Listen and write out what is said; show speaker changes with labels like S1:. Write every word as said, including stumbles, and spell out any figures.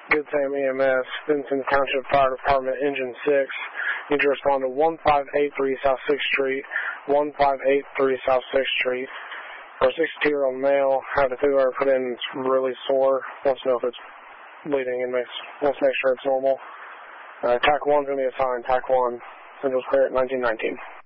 S1: Good Sam E M S, Vincennes Township Fire Department, Engine six. Need to respond to one five eight three South sixth Street, one five eight three South sixth Street. For a sixty-two-year-old male, had a two-hour put in, it's really sore. Wants to know if it's bleeding and makes, wants to make sure it's normal. Uh, TAC one's going to be assigned, TAC one, Central Spirit, nineteen nineteen.